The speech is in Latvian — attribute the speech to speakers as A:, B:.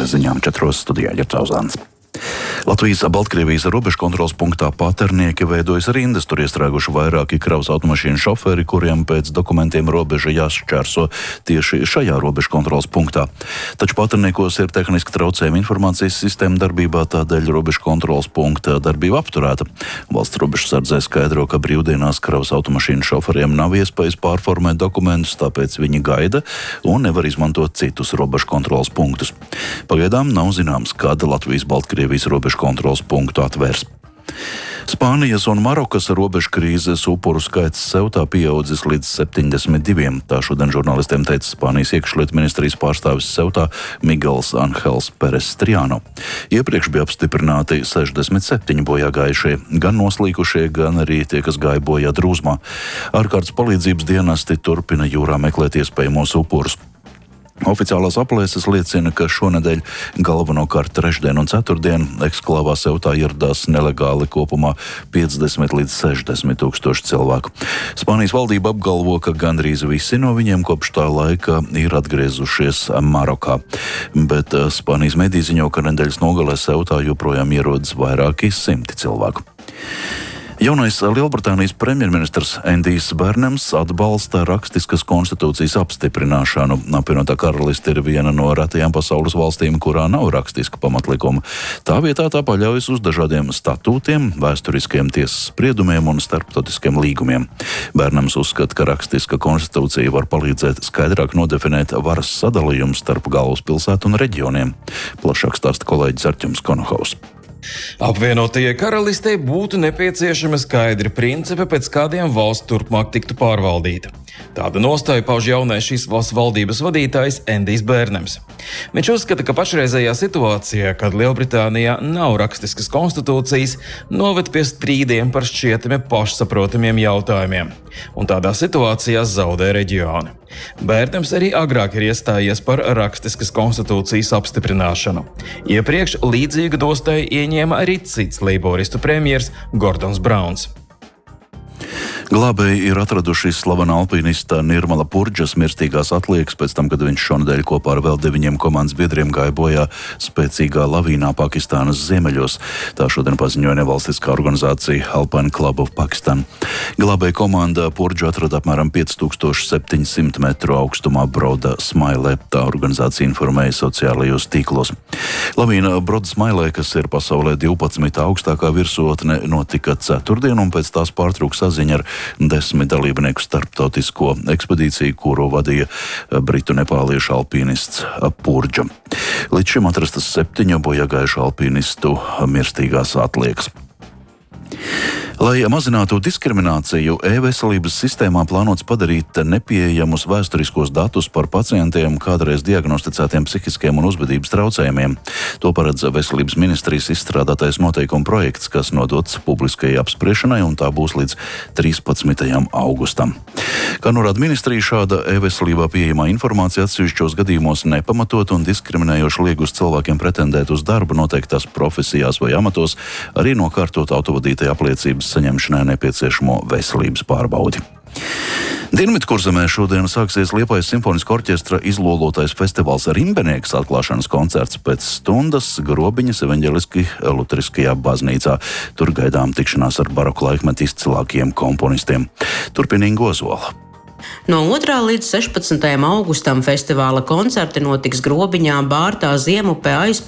A: ziņām 4 studijā Ģercauzāns. Latvijas-Baltkrievijas robežkontroles punktā Paternieki veidojas rindas, tur iestrēguši vairāki kravas automašīnu šoferi, kuriem pēc dokumentiem robeža jāšķērso tieši šajā robežkontroles punktā. Taču Paterniekos ir tehniski traucējumi informācijas sistēma darbībā, tādēļ robežkontroles punkta darbība apturēta. Valsts robežsardzē skaidro, ka brīvdienās kravas automašīnu šoferiem nav iespējas pārformēt dokumentus, tāpēc viņi gaida un nevar izmantot citus robežkontroles punktus. Pagaidām nav zināms, kāda Latvijas-Baltkrievijas robežkontroles punktu atvērs. Spānijas un Marokas robežkrīzes upuru skaits Seutā pieaudzis līdz 72. Tā šodien žurnālistiem teica Spānijas iekšlietu ministrijas pārstāvis Seutā Miguels Angels Peres Triano. Iepriekš bija apstiprināti 67 bojāgājušie, gan noslīkušie, gan arī tie, kas gāja bojā drūzmā. Ārkārtas palīdzības dienesti turpina jūrā meklēt iespējamos upurus. Oficiālās aplēses liecina, ka šonedēļ galvenokārt trešdien un ceturtdien eksklāvā Seutā ieradās nelegāli kopumā 50 līdz 60 tūkstoši cilvēku. Spānijas valdība apgalvo, ka gandrīz visi no viņiem kopš tā laika ir atgriezušies Marokā. Bet Spānijas mediji ziņo, ka nedēļas nogalē Seutā joprojām ierodas vairāki simti cilvēku. Jaunais Lielbritānijas premjerministrs Endijs Bērnems atbalsta rakstiskas konstitūcijas apstiprināšanu. Apvienotā karaliste ir viena no retajām pasaules valstīm, kurā nav rakstiska pamatlikuma. Tā vietā tā paļaujas uz dažādiem statūtiem, vēsturiskiem tiesas spriedumiem un starptautiskiem līgumiem. Bērnems uzskata, ka rakstiska konstitūcija var palīdzēt skaidrāk nodefinēt varas sadalījumu starp galvaspilsētu un reģioniem. Plašāk stāsta kolēģis Arķems Konohaus.
B: Apvienotajai karalistei būtu nepieciešami skaidri principi, pēc kādiem valsts turpmāk tiktu pārvaldīta. Tāda nostāja pauž jaunais šīs valsts valdības vadītājs Endijs Bērnems. Viņš uzskata, ka pašreizējā situācijā, kad Lielbritānijā nav rakstiskas konstitūcijas, noved pie strīdiem par šķietami pašsaprotamiem jautājumiem, un tādā situācijā zaudē reģioni. Bērnems arī agrāk ir iestājies par rakstiskas konstitūcijas apstiprināšanu. Iepriekš līdzīgu nostāju ieņēma arī cits leiboristu premjers Gordons Brauns.
A: Glābēji ir atraduši slavena alpinista Nirmala Purdžas mirstīgās atliekas pēc tam, kad viņš šonedēļ kopā ar vēl 9 komandas biedriem gāja bojā spēcīgā lavīnā Pakistānas ziemeļos. Tā šodien paziņoja nevalstiskā organizācija Alpine Club of Pakistan. Glābēju komanda Purdžu atrada apmēram 5700 metru augstumā Broda Smailē. Tā organizācija informēja sociālajos tīklos. Lavīna Broda Smailē, kas ir pasaulē 12. augstākā virsotne, notika ceturtdien un pēc tās pārtrūka saziņa ar 10 dalībnieku starptautisko ekspedīciju, kuru vadīja britu nepāliešu alpinists Purdža. Līdz šim atrastas 7 bojāgājušu alpinistu mirstīgās atliekas. Lai mazinātu diskrimināciju, e-veselības sistēmā plānots padarīt nepieejamus vēsturiskos datus par pacientiem kādreiz diagnosticētiem psihiskiem un uzvedības traucējumiem. To paredz Veselības ministrijas izstrādātais noteikuma projekts, kas nodots publiskajai apspriešanai, un tā būs līdz 13. augustam. Kā norāda ministrija, šāda e-veselībā pieejamā informācija atsevišķos gadījumos nepamatot un diskriminējoši liek uz cilvēkiem pretendēt uz darbu noteiktās profesijās vai amatos, arī nokārtot autovadītāja apliecības saņemšanai nepieciešamo veselības pārbaudi. Dienvidkurzemē šodien sāksies Liepājas simfoniskā orķestra izlolotais festivāls Rimbenieks atklāšanas koncerts pēc stundas Grobiņas evaņģeliski luteriskajā baznīcā. Tur gaidām tikšanās ar baroka laikmeta izcilākajiem komponistiem. Turpina Inga Ozola.
C: No 2. līdz 16. augustam festivāla koncerti notiks Grobiņā, Bārtā, Ziemupē,